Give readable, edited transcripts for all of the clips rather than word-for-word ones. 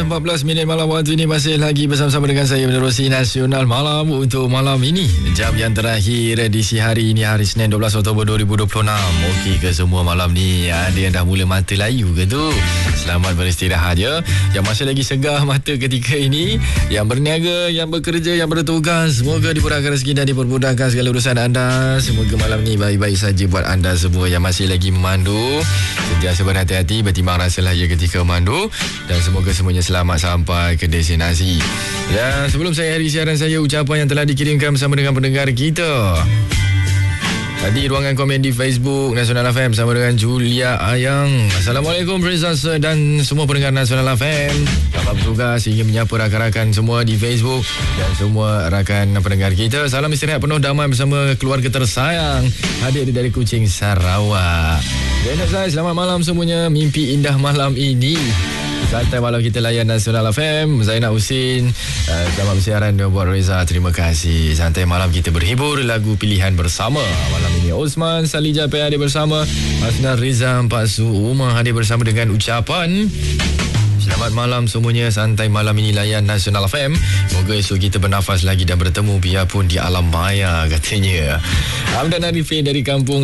14 minit malam waktu ini masih lagi bersama-sama dengan saya menerusi Nasional Malam untuk malam ini. Jam yang terakhir edisi hari ini, hari Senin 12 Oktober 2026. Okey ke semua malam ni? Ada yang dah mula mata layu ke tu? Selamat beristirahat ya. Yang masih lagi segar mata ketika ini, yang berniaga, yang bekerja, yang bertugas, semoga dimurahkan rezeki dan dipermudahkan segala urusan anda. Semoga malam ni baik-baik saja buat anda semua yang masih lagi memandu. Sentiasa berhati-hati, bertimbang rasa lahir ketika memandu, dan semoga semuanya selamat sampai ke destinasi. Dan sebelum saya akhiri siaran saya, ucapan yang telah dikirimkan bersama dengan pendengar kita. Tadi ruangan komen di Facebook Nasional FM sama dengan Julia Ayang. Assalamualaikum Princess dan semua pendengar Nasional FM. Selamat bertugas ingin menyapa rakan-rakan semua di Facebook dan semua rakan pendengar kita. Salam istirahat penuh damai bersama keluarga tersayang. Hadir dari Kuching, Sarawak. Dan saya selamat malam semuanya. Mimpi indah malam ini. Santai malam kita layan Nasional FM. Zainab Husin, selamat bersiaran buat Reza. Terima kasih. Santai malam kita berhibur lagu pilihan bersama. Malam ini Osman Salija hadir bersama. Asna Reza Pak Su Umar hadir bersama dengan ucapan selamat malam semuanya. Santai malam ini layan Nasional FM. Moga esok kita bernafas lagi dan bertemu biarpun di alam maya, katanya. Hamdan Arifin dari Kampung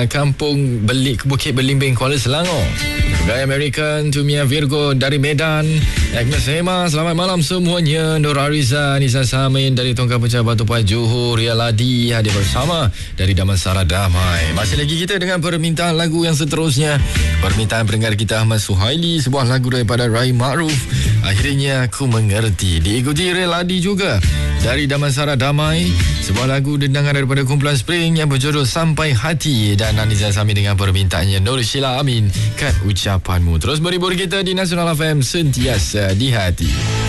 Bukit Belimbing, Kuala Selangor. Gaya American, Tumia Virgo dari Medan. Agnes Hema, selamat malam semuanya. Nur Ariza, Nisa Samin dari Tongkang Pecah Batu Pai Johor. Ria Ladi hadir bersama dari Damansara Damai. Masih lagi kita dengan permintaan lagu yang seterusnya. Permintaan pendengar kita Ahmad Suhaili, sebuah lagu daripada Rai Ma'ruf, Akhirnya Aku Mengerti. Diikuti Ria Ladi juga dari Damansara Damai, sebuah lagu dendangan daripada kumpulan Spring yang berjudul Sampai Hati. Dan Anizal Sami dengan permintaannya Nur Sheila Amin, Kan Ucapanmu. Terus berhibur kita di Nasional FM, sentiasa di hati.